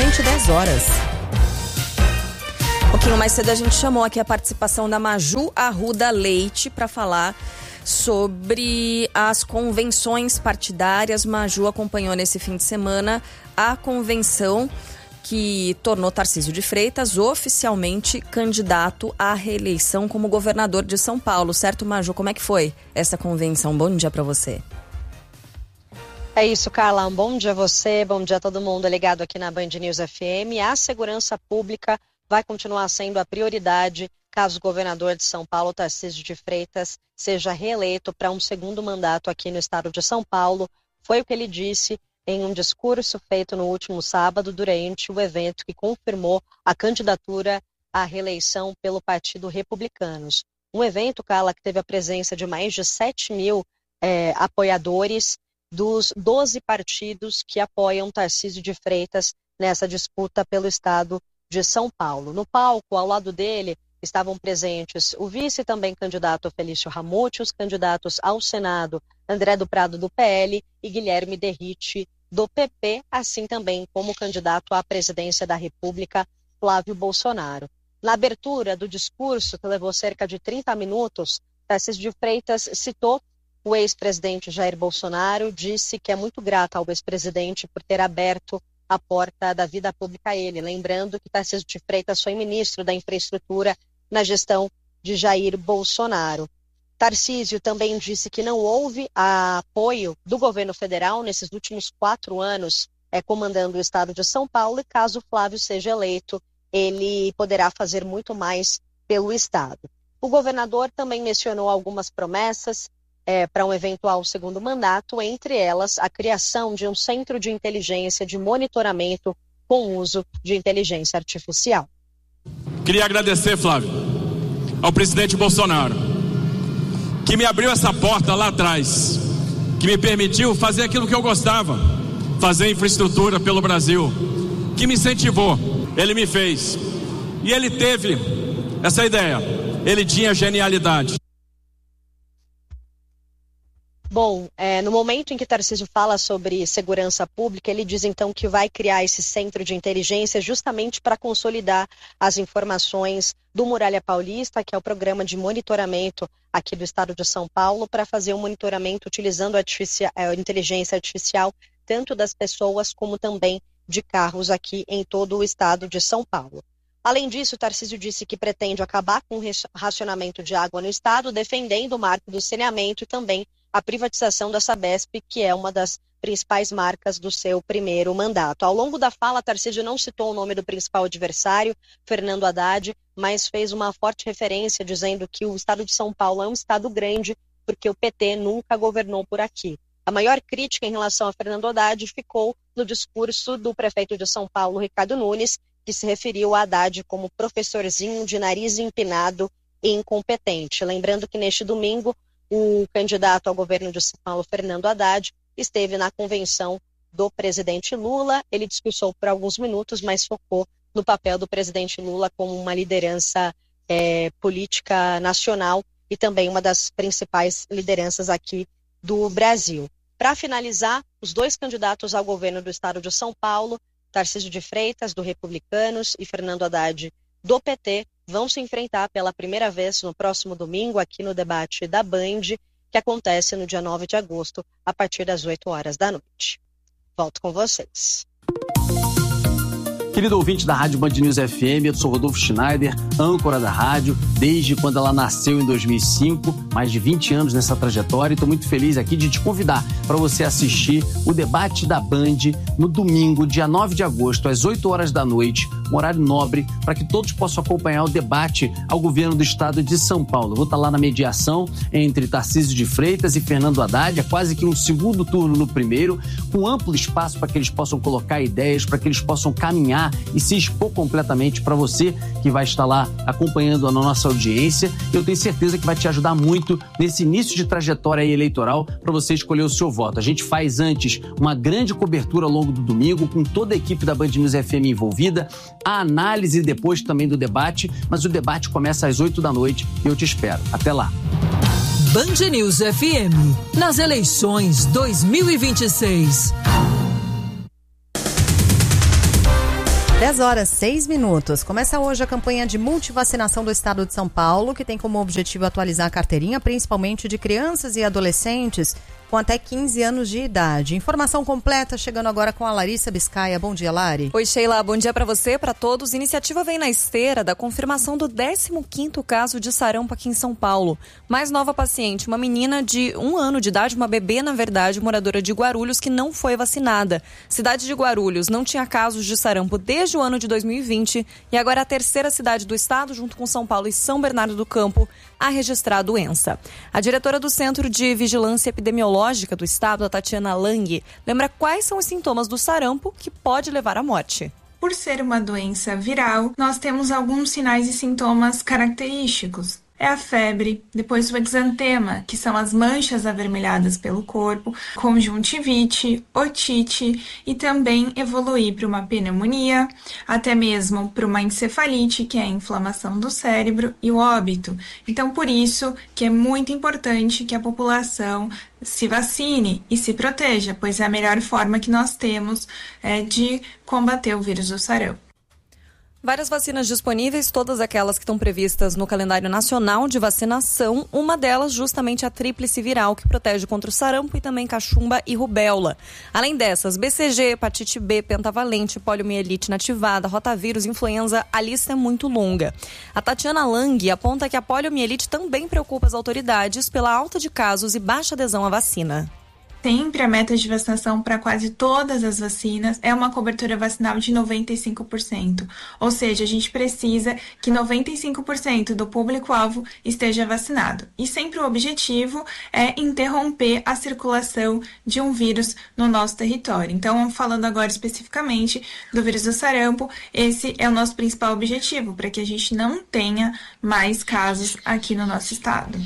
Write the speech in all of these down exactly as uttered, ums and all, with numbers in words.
Gente, dez horas. Um pouquinho mais cedo a gente chamou aqui a participação da Maju Arruda Leite para falar sobre as convenções partidárias. Maju acompanhou nesse fim de semana a convenção que tornou Tarcísio de Freitas oficialmente candidato à reeleição como governador de São Paulo. Certo, Maju? Como é que foi essa convenção? Bom dia para você. É isso, Carla. Um bom dia a você, bom dia a todo mundo ligado aqui na Band News F M. A segurança pública vai continuar sendo a prioridade caso o governador de São Paulo, Tarcísio de Freitas, seja reeleito para um segundo mandato aqui no estado de São Paulo. Foi o que ele disse em um discurso feito no último sábado durante o evento que confirmou a candidatura à reeleição pelo Partido Republicanos. Um evento, Carla, que teve a presença de mais de sete mil é, apoiadores dos doze partidos que apoiam Tarcísio de Freitas nessa disputa pelo estado de São Paulo. No palco, ao lado dele, estavam presentes o vice também candidato Felício Ramute, os candidatos ao Senado André do Prado do P L e Guilherme Derrite do P P, assim também como candidato à presidência da República Flávio Bolsonaro. Na abertura do discurso, que levou cerca de trinta minutos, Tarcísio de Freitas citou o ex-presidente Jair Bolsonaro, disse que é muito grato ao ex-presidente por ter aberto a porta da vida pública a ele. Lembrando que Tarcísio de Freitas foi ministro da Infraestrutura na gestão de Jair Bolsonaro. Tarcísio também disse que não houve apoio do governo federal nesses últimos quatro anos é, comandando o estado de São Paulo e caso Flávio seja eleito, ele poderá fazer muito mais pelo estado. O governador também mencionou algumas promessas É, para um eventual segundo mandato, entre elas a criação de um centro de inteligência de monitoramento com uso de inteligência artificial. Queria agradecer, Flávio, ao presidente Bolsonaro, que me abriu essa porta lá atrás, que me permitiu fazer aquilo que eu gostava, fazer infraestrutura pelo Brasil, que me incentivou, ele me fez. E ele teve essa ideia, ele tinha genialidade. Bom, é, no momento em que Tarcísio fala sobre segurança pública, ele diz então que vai criar esse centro de inteligência justamente para consolidar as informações do Muralha Paulista, que é o programa de monitoramento aqui do estado de São Paulo, para fazer o um monitoramento utilizando a artificia- a inteligência artificial, tanto das pessoas como também de carros aqui em todo o estado de São Paulo. Além disso, Tarcísio disse que pretende acabar com o racionamento de água no estado, defendendo o marco do saneamento e também a privatização da Sabesp, que é uma das principais marcas do seu primeiro mandato. Ao longo da fala, Tarcísio não citou o nome do principal adversário, Fernando Haddad, mas fez uma forte referência dizendo que o estado de São Paulo é um estado grande porque o P T nunca governou por aqui. A maior crítica em relação a Fernando Haddad ficou no discurso do prefeito de São Paulo, Ricardo Nunes, que se referiu a Haddad como professorzinho de nariz empinado e incompetente. Lembrando que neste domingo, o candidato ao governo de São Paulo, Fernando Haddad, esteve na convenção do presidente Lula. Ele discursou por alguns minutos, mas focou no papel do presidente Lula como uma liderança é, política nacional e também uma das principais lideranças aqui do Brasil. Para finalizar, os dois candidatos ao governo do estado de São Paulo, Tarcísio de Freitas, do Republicanos, e Fernando Haddad, do P T, vão se enfrentar pela primeira vez no próximo domingo aqui no debate da Band, que acontece no dia nove de agosto, a partir das oito horas da noite. Volto com vocês. Querido ouvinte da Rádio Band News F M, eu sou Rodolfo Schneider, âncora da rádio, desde quando ela nasceu em dois mil e cinco, mais de vinte anos nessa trajetória, e estou muito feliz aqui de te convidar para você assistir o debate da Band no domingo, dia nove de agosto, às oito horas da noite, um horário nobre, para que todos possam acompanhar o debate ao governo do estado de São Paulo. Eu vou estar lá na mediação entre Tarcísio de Freitas e Fernando Haddad, é quase que um segundo turno no primeiro, com amplo espaço para que eles possam colocar ideias, para que eles possam caminhar e se expor completamente para você que vai estar lá acompanhando a nossa audiência. Eu tenho certeza que vai te ajudar muito nesse início de trajetória eleitoral para você escolher o seu voto. A gente faz antes uma grande cobertura ao longo do domingo com toda a equipe da Band News F M envolvida, a análise depois também do debate, mas o debate começa às oito da noite e eu te espero. Até lá. Band News F M, nas eleições dois mil e vinte e seis. dez horas, seis minutos. Começa hoje a campanha de multivacinação do estado de São Paulo, que tem como objetivo atualizar a carteirinha, principalmente de crianças e adolescentes com até quinze anos de idade. Informação completa chegando agora com a Larissa Biscaia. Bom dia, Lari. Oi, Sheila. Bom dia para você, para todos. Iniciativa vem na esteira da confirmação do décimo quinto caso de sarampo aqui em São Paulo. Mais nova paciente, uma menina de um ano de idade, uma bebê, na verdade, moradora de Guarulhos, que não foi vacinada. Cidade de Guarulhos não tinha casos de sarampo desde o ano de dois mil e vinte e agora é a terceira cidade do estado, junto com São Paulo e São Bernardo do Campo, a registrar a doença. A diretora do Centro de Vigilância Epidemiológica do estado, a Tatiana Lang, lembra quais são os sintomas do sarampo que pode levar à morte. Por ser uma doença viral, nós temos alguns sinais e sintomas característicos. É a febre, depois o exantema, que são as manchas avermelhadas pelo corpo, conjuntivite, otite e também evoluir para uma pneumonia, até mesmo para uma encefalite, que é a inflamação do cérebro, e o óbito. Então, por isso que é muito importante que a população se vacine e se proteja, pois é a melhor forma que nós temos é, de combater o vírus do sarampo. Várias vacinas disponíveis, todas aquelas que estão previstas no calendário nacional de vacinação, uma delas justamente a tríplice viral, que protege contra o sarampo e também cachumba e rubéola. Além dessas, B C G, hepatite B, pentavalente, poliomielite inativada, rotavírus, influenza, a lista é muito longa. A Tatiana Lang aponta que a poliomielite também preocupa as autoridades pela alta de casos e baixa adesão à vacina. Sempre a meta de vacinação para quase todas as vacinas é uma cobertura vacinal de noventa e cinco por cento. Ou seja, a gente precisa que noventa e cinco por cento do público-alvo esteja vacinado. E sempre o objetivo é interromper a circulação de um vírus no nosso território. Então, falando agora especificamente do vírus do sarampo, esse é o nosso principal objetivo, para que a gente não tenha mais casos aqui no nosso estado.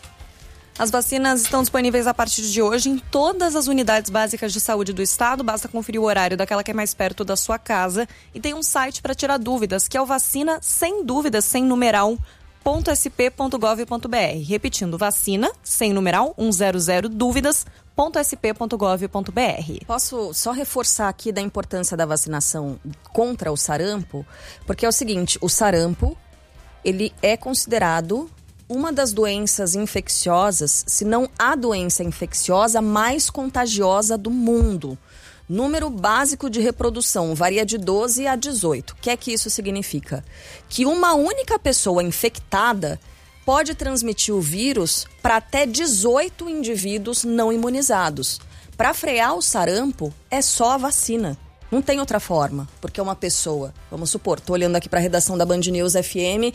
As vacinas estão disponíveis a partir de hoje em todas as unidades básicas de saúde do estado. Basta conferir o horário daquela que é mais perto da sua casa. E tem um site para tirar dúvidas, que é o vacina sem dúvidas, sem numeral, ponto s p ponto gov ponto b r. Repetindo, vacina sem numeral, cem dúvidas, ponto s p ponto gov ponto b r. Posso só reforçar aqui da importância da vacinação contra o sarampo? Porque é o seguinte, o sarampo, ele é considerado uma das doenças infecciosas, se não a doença infecciosa mais contagiosa do mundo. Número básico de reprodução varia de doze a dezoito. O que é que isso significa? Que uma única pessoa infectada pode transmitir o vírus para até dezoito indivíduos não imunizados. Para frear o sarampo, é só a vacina. Não tem outra forma, porque uma pessoa, vamos supor, estou olhando aqui para a redação da Band News F M,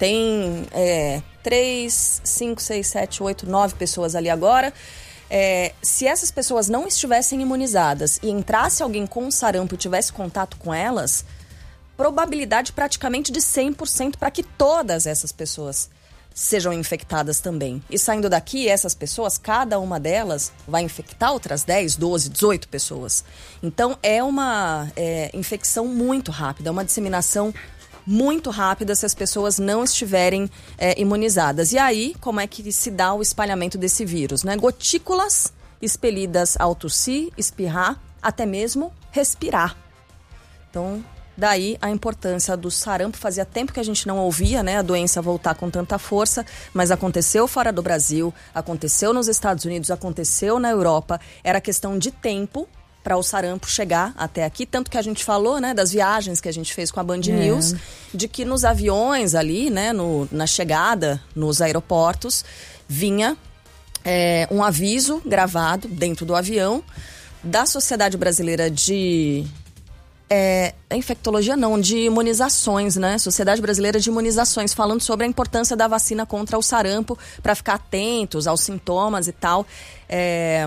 tem é, três, cinco, seis, sete, oito, nove pessoas ali agora. É, se essas pessoas não estivessem imunizadas e entrasse alguém com sarampo e tivesse contato com elas, probabilidade praticamente de cem por cento para que todas essas pessoas sejam infectadas também. E saindo daqui, essas pessoas, cada uma delas vai infectar outras dez, doze, dezoito pessoas. Então é uma é, infecção muito rápida, uma disseminação muito rápida se as pessoas não estiverem é, imunizadas. E aí, como é que se dá o espalhamento desse vírus, né? Gotículas expelidas ao tossir, espirrar, até mesmo respirar. Então, daí a importância do sarampo. Fazia tempo que a gente não ouvia, né, a doença voltar com tanta força, mas aconteceu fora do Brasil, aconteceu nos Estados Unidos, aconteceu na Europa. Era questão de tempo para o sarampo chegar até aqui, tanto que a gente falou, né, das viagens que a gente fez com a Band é. News, de que nos aviões ali, né, no, na chegada nos aeroportos, vinha é, um aviso gravado dentro do avião da Sociedade Brasileira de... É, infectologia não, de imunizações, né? Sociedade Brasileira de Imunizações, falando sobre a importância da vacina contra o sarampo, para ficar atentos aos sintomas e tal, é,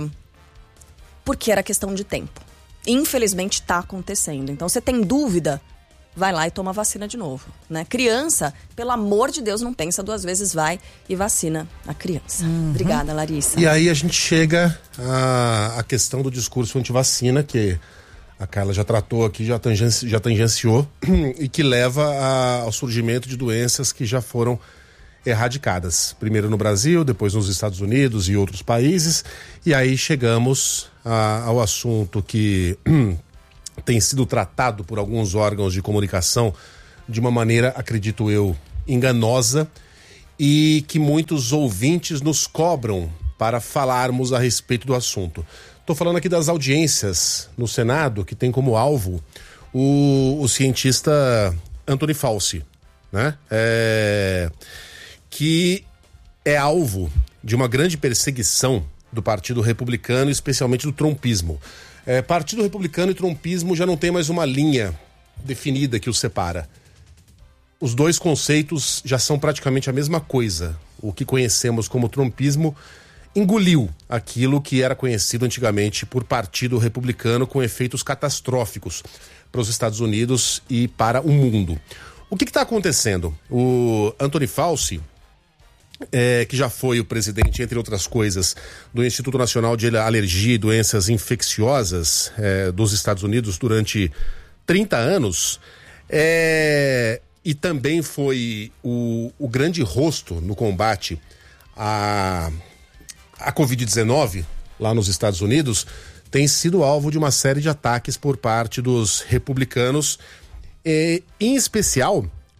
porque era questão de tempo. Infelizmente está acontecendo. Então, você tem dúvida, vai lá e toma a vacina de novo, né? Criança, pelo amor de Deus, não pensa duas vezes, vai e vacina a criança. Uhum. Obrigada, Larissa. E aí a gente chega à, à questão do discurso antivacina, que a Carla já tratou aqui, já, tangenci, já tangenciou, e que leva a, ao surgimento de doenças que já foram erradicadas. Primeiro no Brasil, depois nos Estados Unidos e outros países. E aí chegamos a, ao assunto que tem sido tratado por alguns órgãos de comunicação de uma maneira, acredito eu, enganosa, e que muitos ouvintes nos cobram para falarmos a respeito do assunto. Estou falando aqui das audiências no Senado, que tem como alvo o, o cientista Anthony Fauci, né? É, que é alvo de uma grande perseguição do Partido Republicano, especialmente do trumpismo. É, Partido Republicano e trumpismo já não tem mais uma linha definida que os separa. Os dois conceitos já são praticamente a mesma coisa. O que conhecemos como trumpismo engoliu aquilo que era conhecido antigamente por Partido Republicano, com efeitos catastróficos para os Estados Unidos e para o mundo. O que está acontecendo? O Anthony Fauci, é, que já foi o presidente, entre outras coisas, do Instituto Nacional de Alergia e Doenças Infecciosas é, dos Estados Unidos durante trinta anos, é, e também foi o, o grande rosto no combate a... A covid dezenove, lá nos Estados Unidos, tem sido alvo de uma série de ataques por parte dos republicanos, e, em especial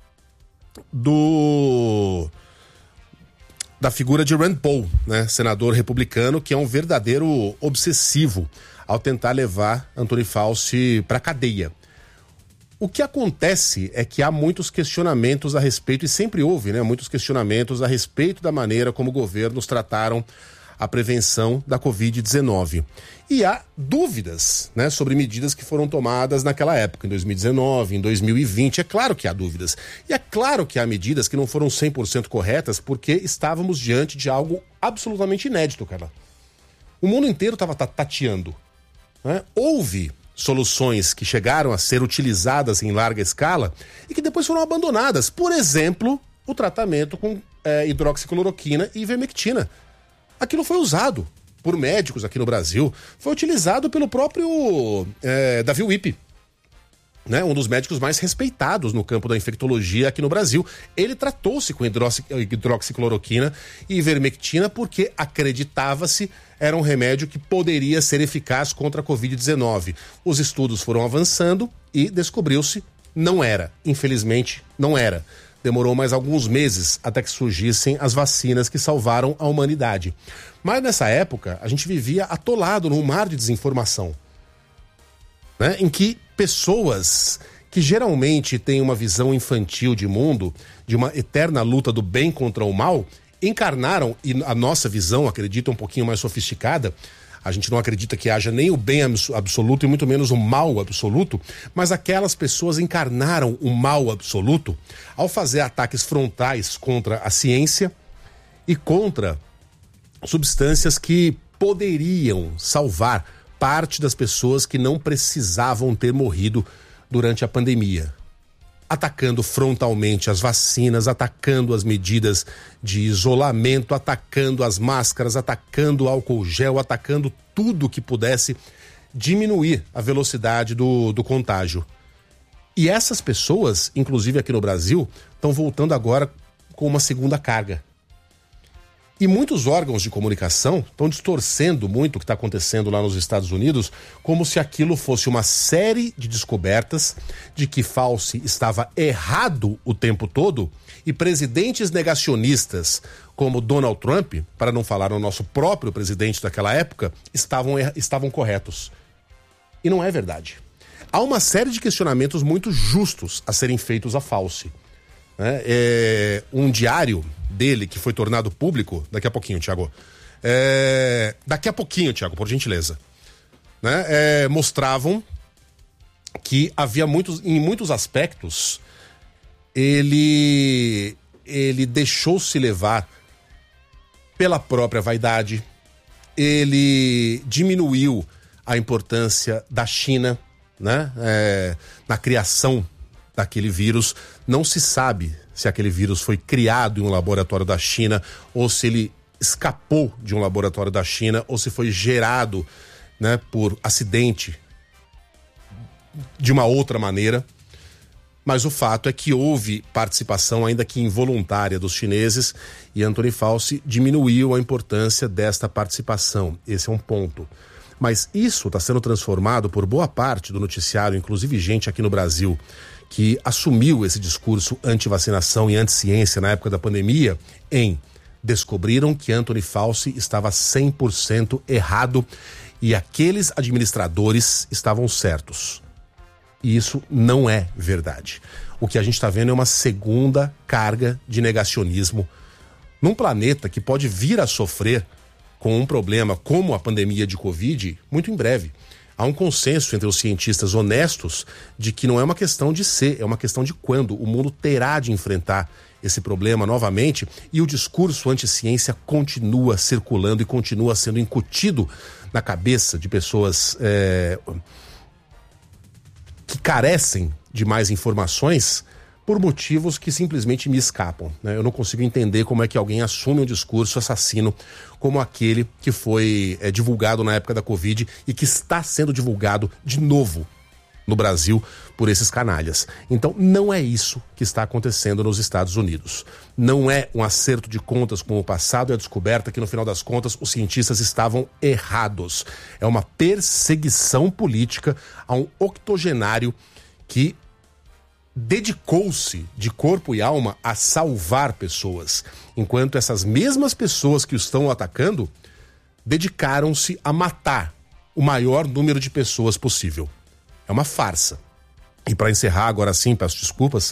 do da figura de Rand Paul, né, senador republicano, que é um verdadeiro obsessivo ao tentar levar Anthony Fauci para a cadeia. O que acontece é que há muitos questionamentos a respeito, e sempre houve, né, muitos questionamentos a respeito da maneira como governos trataram a prevenção da covid dezenove. E há dúvidas, né, sobre medidas que foram tomadas naquela época, em dois mil e dezenove, em dois mil e vinte. É claro que há dúvidas. E é claro que há medidas que não foram cem por cento corretas, porque estávamos diante de algo absolutamente inédito, cara. O mundo inteiro estava tateando, né? Houve soluções que chegaram a ser utilizadas em larga escala e que depois foram abandonadas. Por exemplo, o tratamento com é, hidroxicloroquina e ivermectina. Aquilo foi usado por médicos aqui no Brasil, foi utilizado pelo próprio é, Davi Wippe, né? Um dos médicos mais respeitados no campo da infectologia aqui no Brasil. Ele tratou-se com hidroxi, hidroxicloroquina e ivermectina porque acreditava-se era um remédio que poderia ser eficaz contra a covid dezenove. Os estudos foram avançando e descobriu-se não era. Infelizmente, não era. Demorou mais alguns meses até que surgissem as vacinas que salvaram a humanidade. Mas nessa época, a gente vivia atolado num mar de desinformação, né? Em que pessoas que geralmente têm uma visão infantil de mundo, de uma eterna luta do bem contra o mal, encarnaram, e a nossa visão, acredito, é um pouquinho mais sofisticada. A gente não acredita que haja nem o bem absoluto e muito menos o mal absoluto, mas aquelas pessoas encarnaram o mal absoluto ao fazer ataques frontais contra a ciência e contra substâncias que poderiam salvar parte das pessoas que não precisavam ter morrido durante a pandemia. Atacando frontalmente as vacinas, atacando as medidas de isolamento, atacando as máscaras, atacando o álcool gel, atacando tudo que pudesse diminuir a velocidade do, do contágio. E essas pessoas, inclusive aqui no Brasil, estão voltando agora com uma segunda carga. E muitos órgãos de comunicação estão distorcendo muito o que está acontecendo lá nos Estados Unidos, como se aquilo fosse uma série de descobertas de que Fauci estava errado o tempo todo e presidentes negacionistas como Donald Trump, para não falar o nosso próprio presidente daquela época, estavam, estavam corretos. E não é verdade. Há uma série de questionamentos muito justos a serem feitos a Fauci. É, é, um diário dele que foi tornado público, daqui a pouquinho, Tiago, é, daqui a pouquinho, Tiago, por gentileza, né, é, mostravam que havia muitos, em muitos aspectos, ele, ele deixou-se levar pela própria vaidade, ele diminuiu a importância da China, né, é, na criação daquele vírus. Não se sabe se aquele vírus foi criado em um laboratório da China ou se ele escapou de um laboratório da China ou se foi gerado, né, por acidente de uma outra maneira. Mas o fato é que houve participação, ainda que involuntária, dos chineses, e Anthony Fauci diminuiu a importância desta participação. Esse é um ponto. Mas isso está sendo transformado por boa parte do noticiário, inclusive gente aqui no Brasil, que assumiu esse discurso anti-vacinação e anti-ciência na época da pandemia, em descobriram que Anthony Fauci estava cem por cento errado e aqueles administradores estavam certos. E isso não é verdade. O que a gente está vendo é uma segunda carga de negacionismo num planeta que pode vir a sofrer com um problema como a pandemia de Covid muito em breve. Há um consenso entre os cientistas honestos de que não é uma questão de ser, é uma questão de quando. O mundo terá de enfrentar esse problema novamente e o discurso anti-ciência continua circulando e continua sendo incutido na cabeça de pessoas é, que carecem de mais informações por motivos que simplesmente me escapam, né? Eu não consigo entender como é que alguém assume um discurso assassino como aquele que foi é, divulgado na época da Covid e que está sendo divulgado de novo no Brasil por esses canalhas. Então não é isso que está acontecendo nos Estados Unidos. Não é um acerto de contas com o passado e a descoberta que no final das contas os cientistas estavam errados. É uma perseguição política a um octogenário que dedicou-se de corpo e alma a salvar pessoas, enquanto essas mesmas pessoas que o estão atacando dedicaram-se a matar o maior número de pessoas possível. É uma farsa. E para encerrar, agora sim, peço desculpas,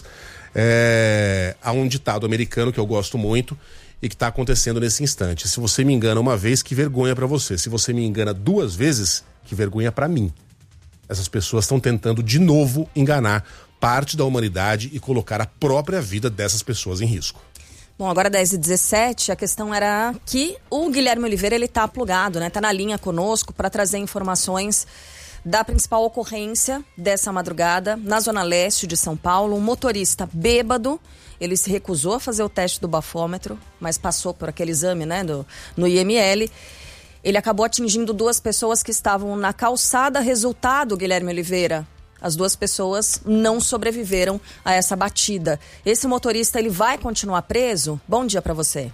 é... há um ditado americano que eu gosto muito e que está acontecendo nesse instante. Se você me engana uma vez, que vergonha para você. Se você me engana duas vezes, que vergonha para mim. Essas pessoas estão tentando de novo enganar parte da humanidade e colocar a própria vida dessas pessoas em risco. Bom, agora dez e dezessete, a questão era que o Guilherme Oliveira, ele tá plugado, né? Tá na linha conosco para trazer informações da principal ocorrência dessa madrugada na Zona Leste de São Paulo. Um motorista bêbado, ele se recusou a fazer o teste do bafômetro, mas passou por aquele exame, né, do, no I M L. Ele acabou atingindo duas pessoas que estavam na calçada. Resultado, Guilherme Oliveira, as duas pessoas não sobreviveram a essa batida. Esse motorista, ele vai continuar preso? Bom dia para você.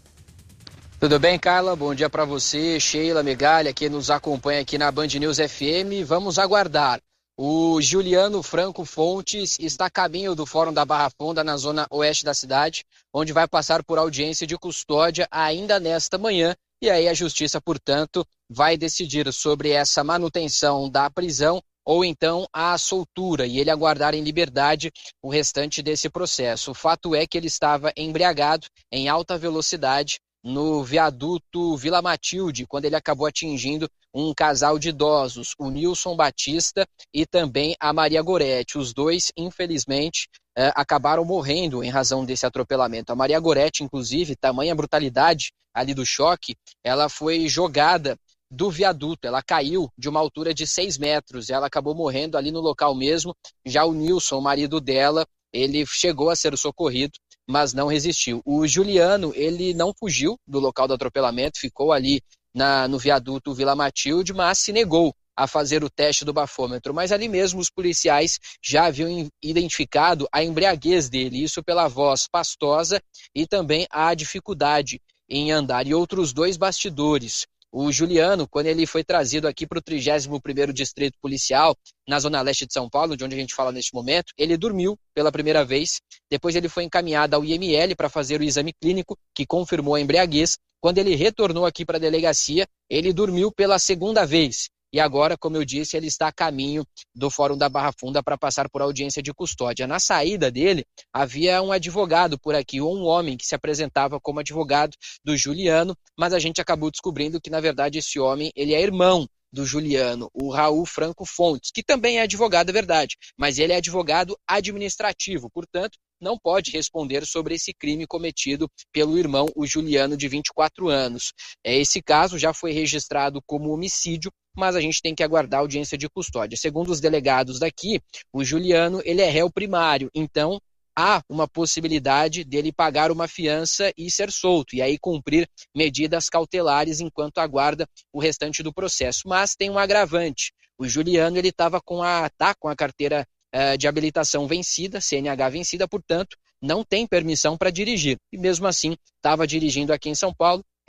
Tudo bem, Carla? Bom dia para você, Sheila, Megalha, que nos acompanha aqui na Band News F M. Vamos aguardar. O Juliano Franco Fontes está a caminho do Fórum da Barra Funda, na zona oeste da cidade, onde vai passar por audiência de custódia ainda nesta manhã. E aí a justiça, portanto, vai decidir sobre essa manutenção da prisão ou então a soltura e ele aguardar em liberdade o restante desse processo. O fato é que ele estava embriagado em alta velocidade no viaduto Vila Matilde, quando ele acabou atingindo um casal de idosos, o Nilson Batista e também a Maria Goretti. Os dois, infelizmente, eh, acabaram morrendo em razão desse atropelamento. A Maria Goretti, inclusive, tamanha brutalidade ali do choque, ela foi jogada do viaduto, ela caiu de uma altura de seis metros e ela acabou morrendo ali no local mesmo. Já o Nilson, o marido dela, ele chegou a ser socorrido, mas não resistiu. O Juliano, ele não fugiu do local do atropelamento, ficou ali na, no viaduto Vila Matilde, mas se negou a fazer o teste do bafômetro. Mas ali mesmo os policiais já haviam identificado a embriaguez dele, isso pela voz pastosa e também a dificuldade em andar. E outros dois bastidores. O Juliano, quando ele foi trazido aqui para o trigésimo primeiro Distrito Policial, na Zona Leste de São Paulo, de onde a gente fala neste momento, ele dormiu pela primeira vez, depois ele foi encaminhado ao I M L para fazer o exame clínico, que confirmou a embriaguez. Quando ele retornou aqui para a delegacia, ele dormiu pela segunda vez. E agora, como eu disse, ele está a caminho do Fórum da Barra Funda para passar por audiência de custódia. Na saída dele, havia um advogado por aqui, ou um homem que se apresentava como advogado do Juliano, mas a gente acabou descobrindo que, na verdade, esse homem, ele é irmão do Juliano, o Raul Franco Fontes, que também é advogado, é verdade, mas ele é advogado administrativo, portanto, não pode responder sobre esse crime cometido pelo irmão, o Juliano, de vinte e quatro anos. Esse caso já foi registrado como homicídio, mas a gente tem que aguardar a audiência de custódia. Segundo os delegados daqui, o Juliano, ele é réu primário, então há uma possibilidade dele pagar uma fiança e ser solto, e aí cumprir medidas cautelares enquanto aguarda o restante do processo. Mas tem um agravante. O Juliano, ele estava com a, tá com a carteira uh, de habilitação vencida, C N H vencida, portanto, não tem permissão para dirigir. E mesmo assim, estava dirigindo aqui em São Paulo.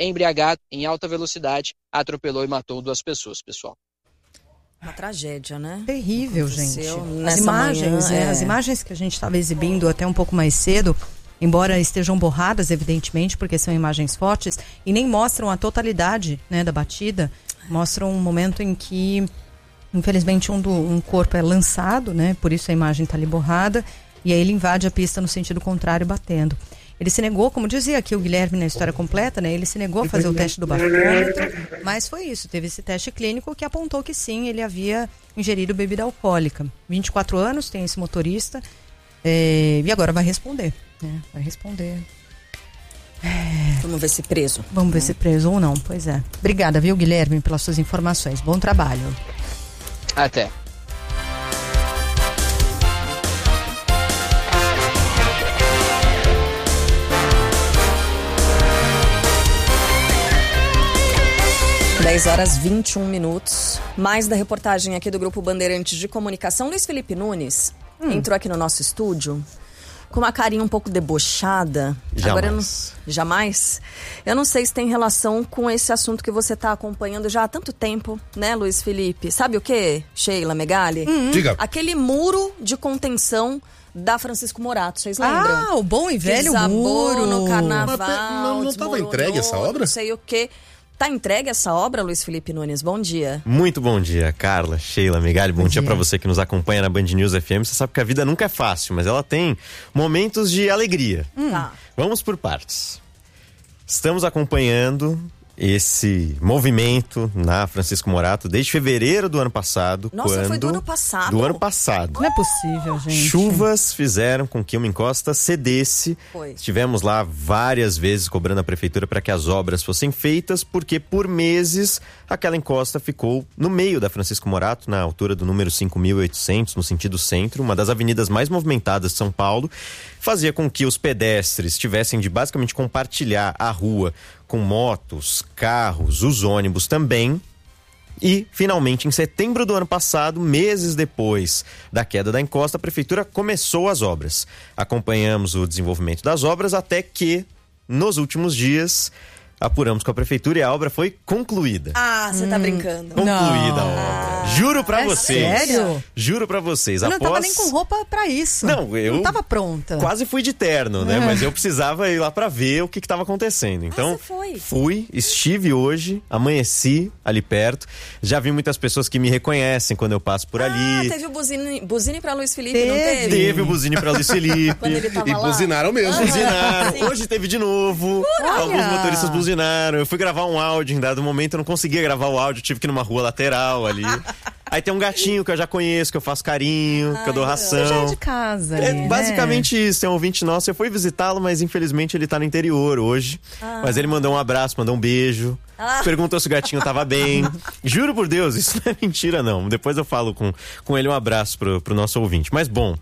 embriagado, em alta velocidade, atropelou e matou duas pessoas, pessoal. Uma tragédia, né? Terrível, gente. As As imagens, manhã, é, é. as imagens que a gente estava exibindo até um pouco mais cedo, embora estejam borradas, evidentemente, porque são imagens fortes, e nem mostram a totalidade, né, da batida, mostram um momento em que, infelizmente, um, do, um corpo é lançado, né, por isso a imagem está ali borrada, e aí ele invade a pista no sentido contrário, batendo. Ele se negou, como dizia aqui o Guilherme na história completa, né? Ele se negou a fazer o teste do bafômetro, mas foi isso, teve esse teste clínico que apontou que sim, ele havia ingerido bebida alcoólica. vinte e quatro anos, tem esse motorista, é, e agora vai responder, né? Vai responder. É... Vamos ver se preso. Vamos ver né? se preso ou não, pois é. Obrigada, viu, Guilherme, pelas suas informações. Bom trabalho. Até. dez horas e vinte e um minutos. Mais da reportagem aqui do Grupo Bandeirantes de Comunicação. Luiz Felipe Nunes hum. entrou aqui no nosso estúdio com uma carinha um pouco debochada. Jamais. Agora eu não, jamais? Eu não sei se tem relação com esse assunto que você está acompanhando já há tanto tempo, né, Luiz Felipe? Sabe o quê, Sheila Megali? Hum. Diga. Aquele muro de contenção da Francisco Morato, vocês lembram? Ah, o bom e velho Desabou muro. no carnaval. Mas não estava entregue essa obra? Não sei o quê. Tá entregue essa obra, Luiz Felipe Nunes? Bom dia. Muito bom dia, Carla, Sheila, Megali. Bom, bom dia, dia para você que nos acompanha na Band News F M. Você sabe que a vida nunca é fácil, mas ela tem momentos de alegria. Hum. Tá. Vamos por partes. Estamos acompanhando esse movimento na Francisco Morato desde fevereiro do ano passado. Nossa, quando... foi do ano passado? Do ano passado. Não é possível, gente. Chuvas fizeram com que uma encosta cedesse. Foi. Estivemos lá várias vezes cobrando a prefeitura para que as obras fossem feitas, porque por meses aquela encosta ficou no meio da Francisco Morato, na altura do número cinco mil e oitocentos, no sentido centro, uma das avenidas mais movimentadas de São Paulo. Fazia com que os pedestres tivessem de basicamente compartilhar a rua com motos, carros, os ônibus também. E, finalmente, em setembro do ano passado, meses depois da queda da encosta, a prefeitura começou as obras. Acompanhamos o desenvolvimento das obras até que, nos últimos dias, apuramos com a prefeitura e a obra foi concluída. Ah, você hum. tá brincando. Concluída Não. a obra. Juro pra é vocês. Sério? Juro pra vocês. Eu Após... não tava nem com roupa pra isso. Não, eu... Não tava pronta. Quase fui de terno, né? É. Mas eu precisava ir lá pra ver o que que tava acontecendo. Então, ah, você foi? Fui, estive hoje, amanheci ali perto. Já vi muitas pessoas que me reconhecem quando eu passo por ah, ali. teve o buzine, buzine pra Luiz Felipe, teve. não teve? Teve o buzine pra Luiz Felipe. Quando ele tava e lá? buzinaram mesmo. Ah, Buzinaram. sim. Hoje teve de novo. Olha. Alguns motoristas buzinaram. Eu fui gravar um áudio, em dado momento eu não conseguia gravar o áudio, tive que ir numa rua lateral ali. Aí tem um gatinho que eu já conheço, que eu faço carinho, Ai, que eu dou ração. Você já é de casa. É ali, basicamente né? isso, tem um ouvinte nosso, eu fui visitá-lo, mas infelizmente ele tá no interior hoje. Ah. Mas ele mandou um abraço, mandou um beijo, ah. perguntou se o gatinho tava bem. Juro por Deus, isso não é mentira não. Depois eu falo com, com ele um abraço pro, pro nosso ouvinte. Mas bom,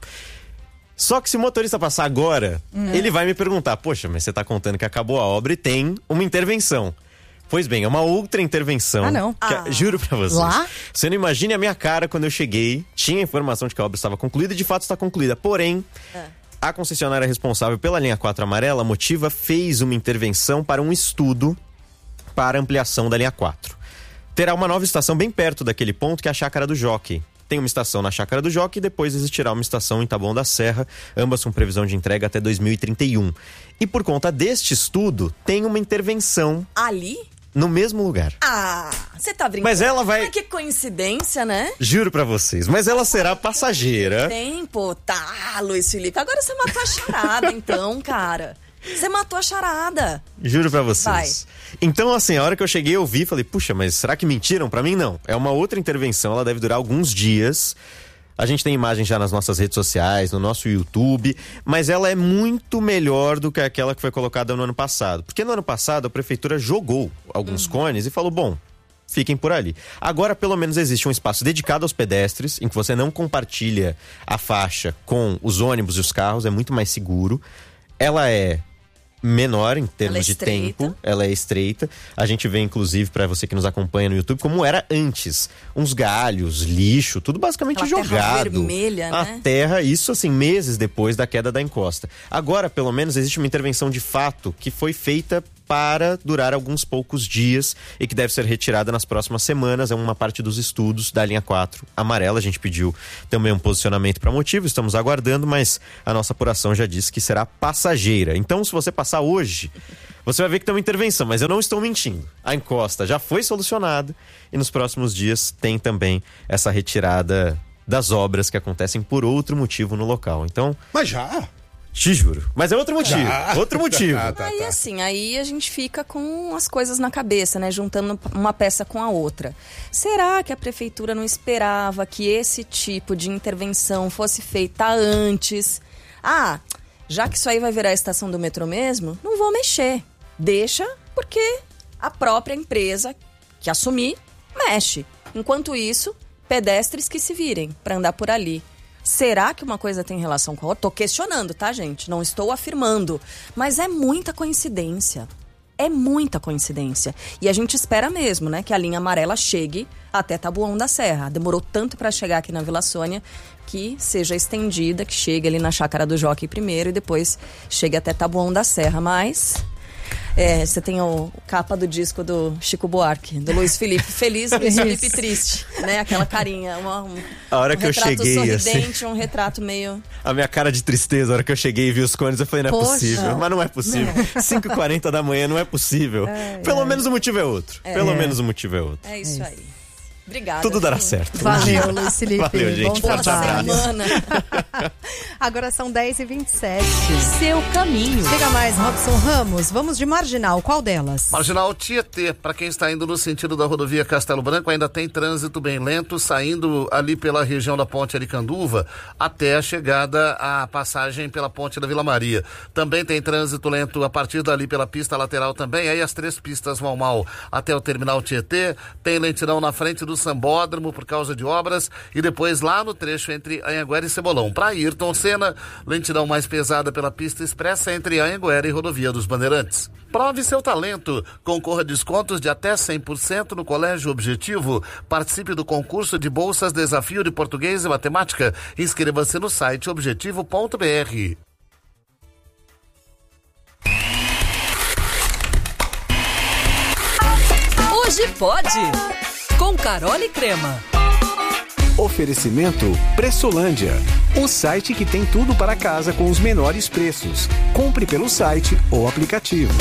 só que se o motorista passar agora, hum. ele vai me perguntar, poxa, mas você tá contando que acabou a obra e tem uma intervenção. Pois bem, é uma outra intervenção. Ah, não. Que, ah. Juro pra vocês. Lá? Você não imagine a minha cara quando eu cheguei. Tinha informação de que a obra estava concluída e de fato está concluída. Porém, é. a concessionária responsável pela linha quatro amarela, a Motiva, fez uma intervenção para um estudo para ampliação da linha quatro. Terá uma nova estação bem perto daquele ponto, que é a Chácara do Jockey. Tem uma estação na Chácara do Jockey e depois existirá uma estação em Taboão da Serra, ambas com previsão de entrega até dois mil e trinta e um. E por conta deste estudo, tem uma intervenção... Ali? No mesmo lugar. Ah, você tá brincando. Mas ela vai... Mas que coincidência, né? Juro pra vocês. Mas ela será passageira. Tempo, tá, Luiz Felipe. Agora você matou a charada, então, cara. Você matou a charada. Juro pra vocês. Vai. Então, assim, a hora que eu cheguei, eu vi, falei, puxa, mas será que mentiram pra mim? Não. É uma outra intervenção, ela deve durar alguns dias. A gente tem imagens já nas nossas redes sociais, no nosso YouTube, mas ela é muito melhor do que aquela que foi colocada no ano passado. Porque no ano passado a prefeitura jogou alguns uhum. cones e falou, bom, fiquem por ali. Agora pelo menos existe um espaço dedicado aos pedestres, em que você não compartilha a faixa com os ônibus e os carros, é muito mais seguro. Ela é menor em termos de tempo, ela é estreita. A gente vê, inclusive, para você que nos acompanha no YouTube, como era antes. Uns galhos, lixo, tudo basicamente aquela jogado. Terra vermelha, a né? terra, isso assim, meses depois da queda da encosta. Agora, pelo menos, existe uma intervenção de fato que foi feita para durar alguns poucos dias e que deve ser retirada nas próximas semanas. É uma parte dos estudos da linha quatro amarela. A gente pediu também um posicionamento para motivo, estamos aguardando, mas a nossa apuração já disse que será passageira. Então, se você passar hoje, você vai ver que tem uma intervenção, mas eu não estou mentindo. A encosta já foi solucionada e nos próximos dias tem também essa retirada das obras que acontecem por outro motivo no local. Então, mas já... Te juro. Mas é outro motivo. Ah, outro motivo. tá, tá, aí tá. assim, aí a gente fica com as coisas na cabeça, né? Juntando uma peça com a outra. Será que a prefeitura não esperava que esse tipo de intervenção fosse feita antes? Ah, já que isso aí vai virar a estação do metrô mesmo, não vou mexer. Deixa, porque a própria empresa que assumir, mexe. Enquanto isso, pedestres que se virem para andar por ali. Será que uma coisa tem relação com a outra? Tô questionando, tá, gente? Não estou afirmando. Mas é muita coincidência. É muita coincidência. E a gente espera mesmo, né, que a linha amarela chegue até Taboão da Serra. Demorou tanto para chegar aqui na Vila Sônia que seja estendida, que chegue ali na Chácara do Jockey primeiro e depois chegue até Taboão da Serra. Mas... É, você tem o capa do disco do Chico Buarque, do Luiz Felipe feliz, Luiz Felipe triste, né? Aquela carinha, uma, um, a hora um que eu cheguei, sorridente, assim, um retrato meio... A minha cara de tristeza, a hora que eu cheguei e vi os cones, eu falei, não é Poxa. possível, mas não é possível. cinco e quarenta da manhã não é possível. É, Pelo é. menos o motivo é outro. É. Pelo menos o motivo é outro. É isso aí. Obrigada. Tudo dará viu? certo. Valeu, Luiz Felipe. Valeu, gente. Bom Forte abraço. Agora são dez e vinte e sete. Seu caminho. Chega mais, Robson Ramos. Vamos de Marginal. Qual delas? Marginal Tietê. Para quem está indo no sentido da rodovia Castelo Branco, ainda tem trânsito bem lento, saindo ali pela região da Ponte Aricanduva até a chegada à passagem pela Ponte da Vila Maria. Também tem trânsito lento a partir dali pela pista lateral também. Aí as três pistas vão mal até o terminal Tietê. Tem lentidão na frente do Sambódromo por causa de obras e depois lá no trecho entre Anhanguera e Cebolão. Para Ayrton Senna, lentidão mais pesada pela pista expressa entre Anhanguera e Rodovia dos Bandeirantes. Prove seu talento. Concorra a descontos de até cem por cento no Colégio Objetivo. Participe do concurso de bolsas Desafio de Português e Matemática. Inscreva-se no site objetivo ponto b r. Hoje pode. Com Carol e Crema. Oferecimento Pressolândia, o site que tem tudo para casa com os menores preços. Compre pelo site ou aplicativo.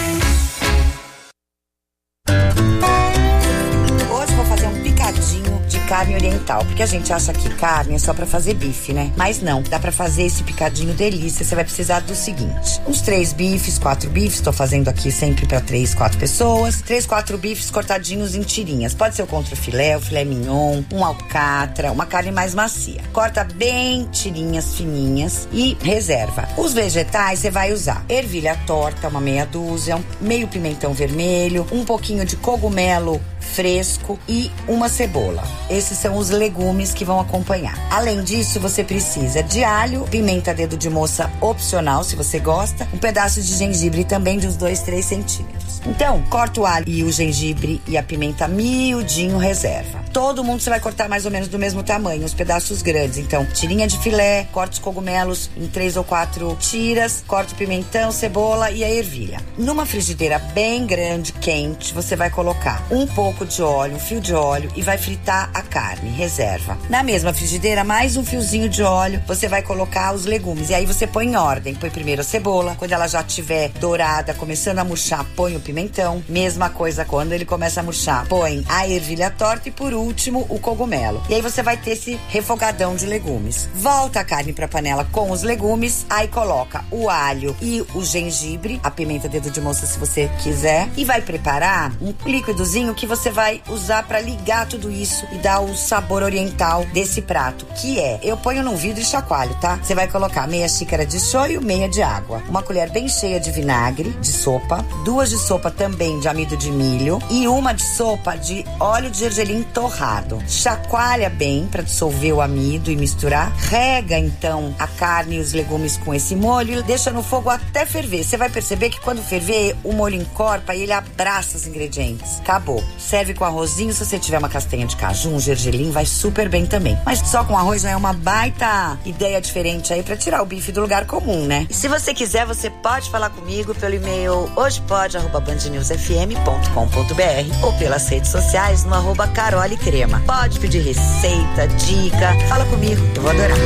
Hoje vou fazer um picadinho de carne oriental, porque a gente acha que carne é só pra fazer bife, né? Mas não, dá pra fazer esse picadinho delícia. Você vai precisar do seguinte: uns três bifes, quatro bifes, tô fazendo aqui sempre pra três, quatro pessoas. Três, quatro bifes cortadinhos em tirinhas. Pode ser o contrafilé, o filé mignon, um alcatra, uma carne mais macia. Corta bem tirinhas fininhas e reserva. Os vegetais você vai usar ervilha torta, uma meia dúzia, um meio pimentão vermelho, um pouquinho de cogumelo fresco e uma cebola. Esses são os legumes que vão acompanhar. Além disso, você precisa de alho, pimenta dedo de moça opcional, se você gosta, um pedaço de gengibre também de uns dois, três centímetros. Então, corta o alho e o gengibre e a pimenta miudinho, reserva. Todo mundo você vai cortar mais ou menos do mesmo tamanho, os pedaços grandes. Então, tirinha de filé, corta os cogumelos em três ou quatro tiras, corta o pimentão, cebola e a ervilha. Numa frigideira bem grande, quente, você vai colocar um pouco de óleo, um fio de óleo e vai fritar a carne, reserva. Na mesma frigideira, mais um fiozinho de óleo, você vai colocar os legumes. E aí você põe em ordem, põe primeiro a cebola, quando ela já estiver dourada, começando a murchar, põe o pimentão. Mesma coisa quando ele começa a murchar, põe a ervilha torta e por último o cogumelo. E aí você vai ter esse refogadão de legumes. Volta a carne pra panela com os legumes, aí coloca o alho e o gengibre, a pimenta dedo de moça se você quiser, e vai preparar um líquidozinho que você vai usar pra ligar tudo isso e dar o sabor oriental desse prato, que é, eu ponho num vidro e chacoalho, tá? Você vai colocar meia xícara de shoyu, meia de água, uma colher bem cheia de vinagre de sopa, duas de sopa também de amido de milho e uma de sopa de óleo de gergelim torrado. Chacoalha bem para dissolver o amido e misturar. Rega então a carne e os legumes com esse molho e deixa no fogo até ferver. Você vai perceber que quando ferver o molho encorpa e ele abraça os ingredientes. Acabou. serve com arrozinho, se você tiver uma castanha de caju, um gergelim, vai super bem também. Mas só com arroz já é uma baita ideia diferente aí pra tirar o bife do lugar comum, né? E se você quiser, você pode falar comigo pelo e-mail hojepode arroba band news f m ponto com ponto b r ou pelas redes sociais no arroba Carole Crema. Pode pedir receita, dica, fala comigo, eu vou adorar.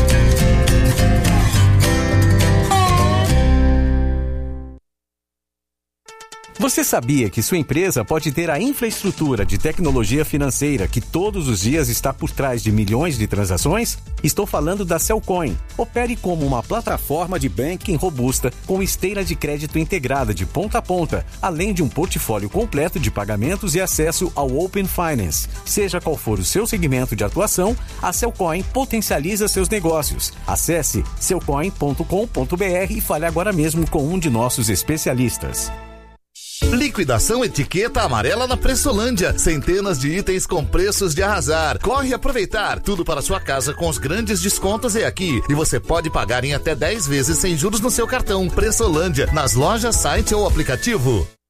Você sabia que sua empresa pode ter a infraestrutura de tecnologia financeira que todos os dias está por trás de milhões de transações? Estou falando da Cellcoin. Opere como uma plataforma de banking robusta com esteira de crédito integrada de ponta a ponta, além de um portfólio completo de pagamentos e acesso ao Open Finance. Seja qual for o seu segmento de atuação, a Cellcoin potencializa seus negócios. Acesse cellcoin ponto com ponto b r e fale agora mesmo com um de nossos especialistas. Liquidação etiqueta amarela na Pressolândia. Centenas de itens com preços de arrasar. Corre aproveitar. Tudo para sua casa com os grandes descontos é aqui. E você pode pagar em até dez vezes sem juros no seu cartão. Pressolândia, nas lojas, site ou aplicativo.